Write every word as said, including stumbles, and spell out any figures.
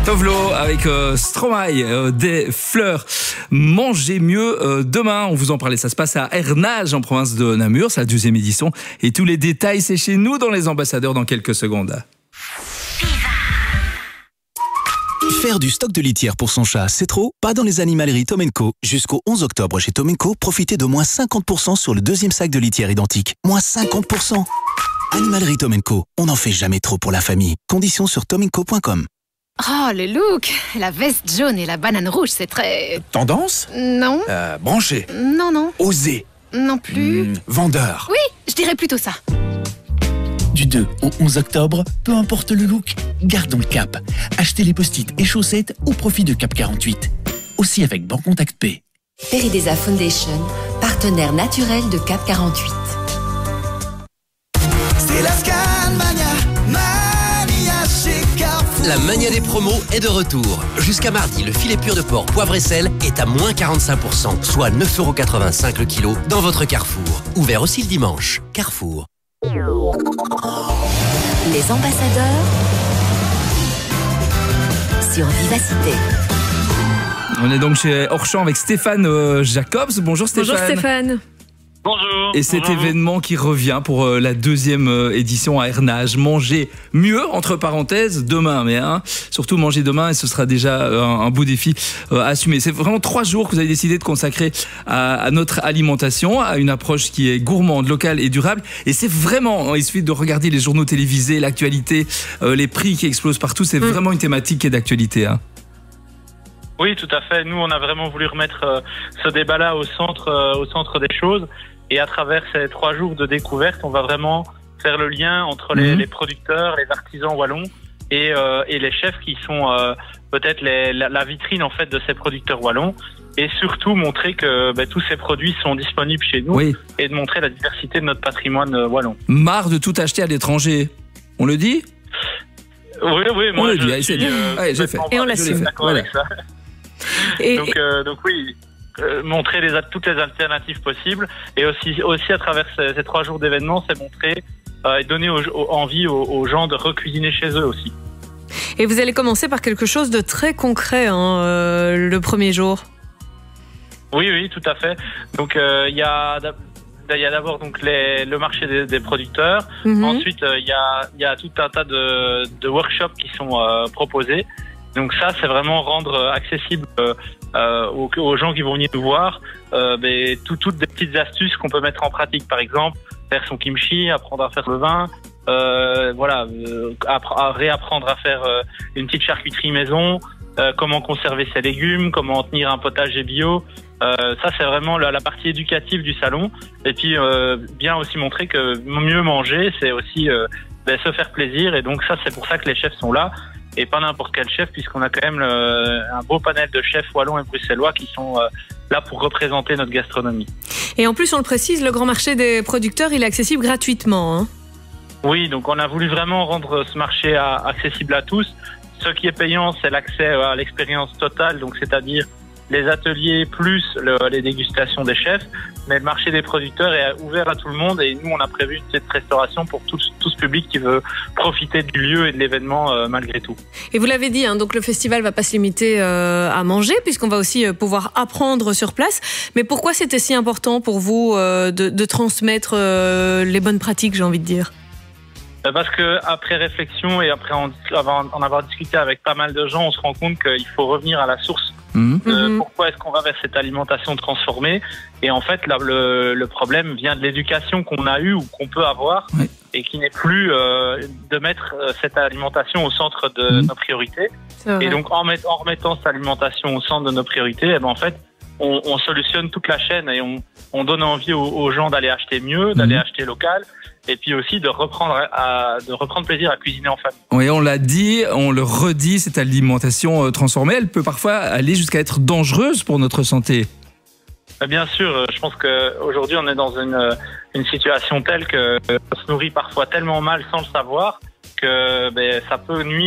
Tovlo avec euh, Stromae, euh, des fleurs. Mangez mieux euh, demain. On vous en parlait. Ça se passe à Hernage, en province de Namur. C'est la deuxième édition. Et tous les détails, c'est chez nous dans Les Ambassadeurs dans quelques secondes. Faire du stock de litière pour son chat, c'est trop? Pas dans les animaleries Tom and Co. Jusqu'au onze octobre chez Tom and Co, profitez de moins cinquante pour cent sur le deuxième sac de litière identique. Moins cinquante pour cent. Animalerie Tom and Co. On n'en fait jamais trop pour la famille. Conditions sur tom and co point com. Oh, le look! La veste jaune et la banane rouge, c'est très... Tendance? Non. euh, Branché? Non, non. Osé? Non plus. Mmh, vendeur? Oui, je dirais plutôt ça. Du deux au onze octobre, peu importe le look, gardons le cap. Achetez les post-it et chaussettes au profit de Cap quarante-huit. Aussi avec Bancontact Pay. Peridesa Foundation, partenaire naturel de Cap quarante-huit. C'est la Scanmania, Mania chez Carrefour. La mania des promos est de retour. Jusqu'à mardi, le filet pur de porc poivre et sel est à moins quarante-cinq pour cent, soit neuf euros quatre-vingt-cinq le kilo dans votre Carrefour. Ouvert aussi le dimanche. Carrefour. Les ambassadeurs sur Vivacité. On est donc chez Orchamps avec Stéphane euh, Jacobs. Bonjour Stéphane. Bonjour Stéphane. Bonjour. Et cet Bonjour. événement qui revient pour euh, la deuxième euh, édition à Hernage. Manger mieux, entre parenthèses, demain. Mais hein, surtout manger demain, et ce sera déjà euh, un, un beau défi euh, à assumer. C'est vraiment trois jours que vous avez décidé de consacrer à, à notre alimentation, à une approche qui est gourmande, locale et durable. Et c'est vraiment, il suffit de regarder les journaux télévisés, l'actualité, euh, les prix qui explosent partout. C'est mmh. vraiment une thématique qui est d'actualité. Hein. Oui, tout à fait. Nous, on a vraiment voulu remettre euh, ce débat-là au centre, euh, au centre des choses. Et à travers ces trois jours de découverte, on va vraiment faire le lien entre les, mmh. les producteurs, les artisans wallons et, euh, et les chefs qui sont euh, peut-être les, la, la vitrine en fait de ces producteurs wallons. Et surtout montrer que ben, tous ces produits sont disponibles chez nous oui. et de montrer la diversité de notre patrimoine euh, wallon. Marre de tout acheter à l'étranger. On le dit ? Oui, oui. Moi, on le je dit. Allez, suis, c'est euh, Allez, j'ai fait. Et on l'assume. D'accord voilà. avec ça. Et, donc, euh, donc oui. Euh, montrer les, toutes les alternatives possibles et aussi, aussi à travers ces, ces trois jours d'événements, c'est montrer euh, et donner aux, aux, envie aux, aux gens de recuisiner chez eux aussi. Et vous allez commencer par quelque chose de très concret hein, euh, le premier jour. Oui, oui, tout à fait. Donc il euh, y a il y a d'abord donc les, le marché des, des producteurs. Mm-hmm. Ensuite il euh, y a il y a tout un tas de, de workshops qui sont euh, proposés. Donc ça, c'est vraiment rendre accessible euh, euh, aux, aux gens qui vont venir nous voir euh, mais tout, toutes des petites astuces qu'on peut mettre en pratique. Par exemple, faire son kimchi, apprendre à faire le vin, euh, voilà, euh, à réapprendre à faire euh, une petite charcuterie maison, euh, comment conserver ses légumes, comment tenir un potager bio. Euh, ça, c'est vraiment la, la partie éducative du salon. Et puis, euh, bien aussi montrer que mieux manger, c'est aussi euh, ben, se faire plaisir. Et donc ça, c'est pour ça que les chefs sont là. Et pas n'importe quel chef, puisqu'on a quand même le, un beau panel de chefs wallons et bruxellois qui sont euh, là pour représenter notre gastronomie. Et en plus, on le précise, le grand marché des producteurs, il est accessible gratuitement. Hein. Oui, donc on a voulu vraiment rendre ce marché à, accessible à tous. Ce qui est payant, c'est l'accès à l'expérience totale, donc c'est-à-dire les ateliers plus le, les dégustations des chefs. Mais le marché des producteurs est ouvert à tout le monde et nous, on a prévu une petite restauration pour tout, tout ce public qui veut profiter du lieu et de l'événement euh, malgré tout. Et vous l'avez dit, hein, donc le festival va pas se limiter euh, à manger puisqu'on va aussi euh, pouvoir apprendre sur place. Mais pourquoi c'était si important pour vous euh, de, de transmettre euh, les bonnes pratiques, j'ai envie de dire ? Parce que après réflexion et après en, en avoir discuté avec pas mal de gens, on se rend compte qu'il faut revenir à la source. Mmh. Euh, pourquoi est-ce qu'on va vers cette alimentation transformée? Et en fait, là, le, le problème vient de l'éducation qu'on a eue ou qu'on peut avoir, oui. et qui n'est plus euh, de mettre euh, cette alimentation au centre de mmh. nos priorités. Et donc, en, met, en remettant cette alimentation au centre de nos priorités, eh ben, en fait, on, on solutionne toute la chaîne et on, on donne envie aux, aux gens d'aller acheter mieux, d'aller mmh. acheter local. Et puis aussi de reprendre, à, de reprendre plaisir à cuisiner en famille. Oui, on l'a dit, on le redit, cette alimentation transformée, elle peut parfois aller jusqu'à être dangereuse pour notre santé. Bien sûr, je pense qu'aujourd'hui on est dans une, une situation telle qu'on se nourrit parfois tellement mal sans le savoir que ben, ça peut nuire